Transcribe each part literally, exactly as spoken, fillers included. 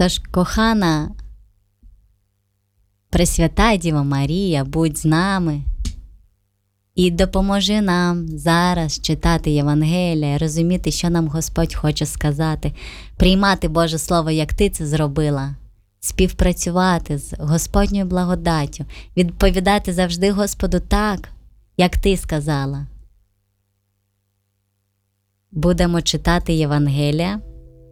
Тож, кохана Пресвята Діва Марія, будь з нами і допоможи нам зараз читати Євангелія, розуміти, що нам Господь хоче сказати, приймати Боже Слово, як Ти це зробила, співпрацювати з Господньою благодаттю, відповідати завжди Господу так, як Ти сказала. Будемо читати Євангелія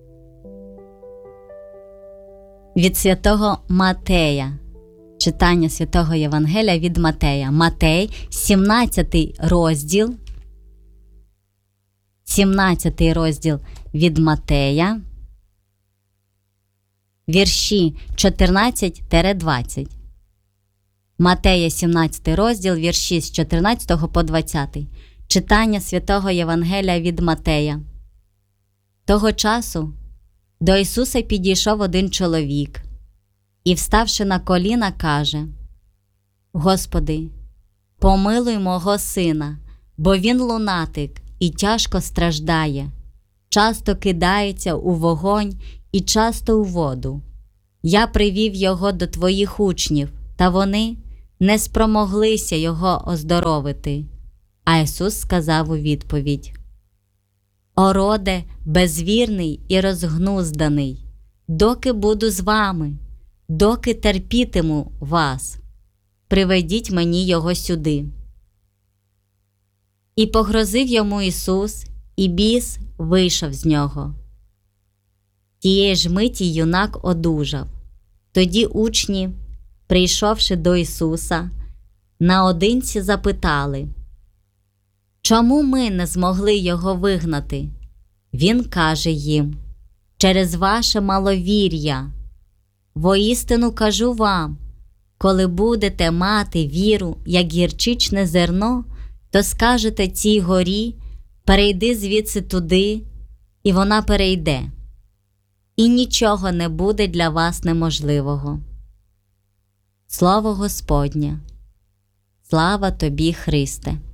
від святого Матея. Читання святого Євангелія від Матея. Матей, сімнадцятий розділ. сімнадцятий розділ від Матея. Вірші чотирнадцять двадцять. Матея, сімнадцятий розділ, вірші з чотирнадцятого по двадцятий. Читання святого Євангелія від Матея. Того часу до Ісуса підійшов один чоловік і, вставши на коліна, каже: «Господи, помилуй мого сина, бо він лунатик і тяжко страждає, часто кидається у вогонь і часто у воду. Я привів його до Твоїх учнів, та вони не спромоглися його оздоровити». А Ісус сказав у відповідь: «О роде безвірний і розгнузданий, доки буду з вами, доки терпітиму вас, приведіть мені його сюди». І погрозив йому Ісус, і біс вийшов з нього. Тієї ж миті юнак одужав. Тоді учні, прийшовши до Ісуса, наодинці запитали: «Чому ми не змогли його вигнати?» Він каже їм: «Через ваше маловір'я. Воістину кажу вам, коли будете мати віру, як гірчичне зерно, то скажете цій горі: перейди звідси туди, і вона перейде. І нічого не буде для вас неможливого». Слово Господнє. Слава Тобі, Христе!